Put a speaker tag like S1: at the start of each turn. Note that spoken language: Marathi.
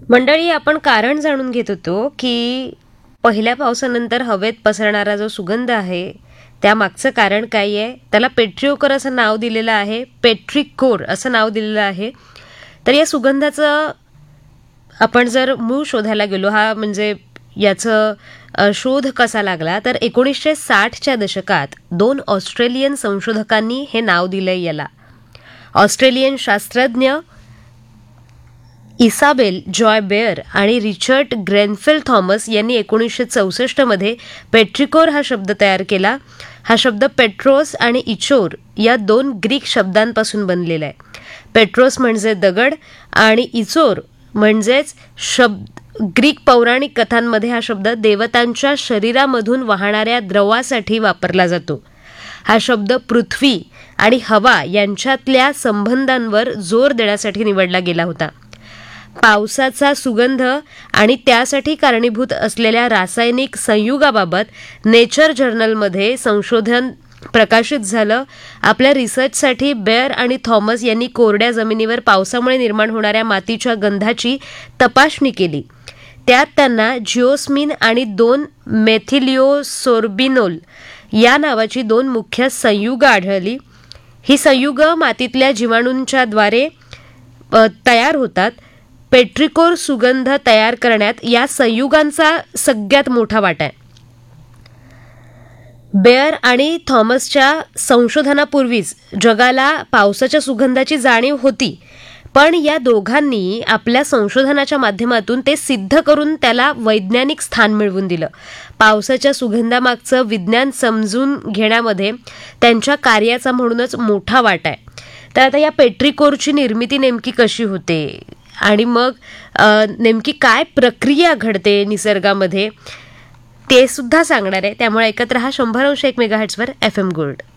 S1: मंडळी, आपण कारण जाणून घेत होतो की पहिल्या पावसानंतर हवेत पसरणारा जो सुगंध आहे त्यामागचं कारण काय आहे. त्याला पेट्रिओकर असं नाव दिलेलं आहे, पेट्रिकोर असं नाव दिलेलं आहे. तर या सुगंधाचं आपण जर मूळ शोधायला गेलो, हा म्हणजे याचं शोध कसा लागला, तर 1960च्या दशकात 2 ऑस्ट्रेलियन संशोधकांनी हे नाव दिलंय याला. ऑस्ट्रेलियन शास्त्रज्ञ इसाबेल जॉय बेअर आणि रिचर्ड ग्रेनफेल थॉमस यांनी 1964 पेट्रिकोर हा शब्द तयार केला. हा शब्द पेट्रोस आणि इचोर या 2 ग्रीक शब्दांपासून बनलेला आहे. पेट्रोस म्हणजे दगड आणि इचोर म्हणजेच ग्रीक पौराणिक कथांमध्ये हा शब्द देवतांच्या शरीरामधून वाहणाऱ्या द्रवासाठी वापरला जातो. हा शब्द पृथ्वी आणि हवा यांच्यातल्या संबंधांवर जोर देण्यासाठी निवडला गेला होता. पावसाचा सुगंध आणि त्यासाठी कारणीभूत असलेल्या रासायनिक संयुगाबाबत नेचर जर्नलमध्ये संशोधन प्रकाशित झालं. आपल्या रिसर्चसाठी बेअर आणि थॉमस यांनी कोरड्या जमिनीवर पावसामुळे निर्माण होणाऱ्या मातीच्या गंधाची तपासणी केली. त्यात त्यांना जिओस्मिन आणि 2 मेथिलिओसोर्बिनोल या नावाची 2 मुख्य संयुगं आढळली. ही संयुगं मातीतल्या जीवाणूंच्या द्वारे तयार होतात. पेट्रिकोर सुगंध तयार करण्यात या संयुगांचा सगळ्यात मोठा वाटा आहे. बेअर आणि थॉमसच्या संशोधनापूर्वीच जगाला पावसाच्या सुगंधाची जाणीव होती, पण या दोघांनी आपल्या संशोधनाच्या माध्यमातून ते सिद्ध करून त्याला वैज्ञानिक स्थान मिळवून दिलं. पावसाच्या सुगंधामागचं विज्ञान समजून घेण्यामध्ये त्यांच्या कार्याचा म्हणूनच मोठा वाटा आहे. तर आता या पेट्रिकोरची निर्मिती नेमकी कशी होते आणि मग नेमकी काय प्रक्रिया घडते निसर्गामध्ये ते सुद्धा सांगणार आहे. त्यामुळे ऐकत रहा 100.1 मेगाहर्ट्झवर FM गोल्ड.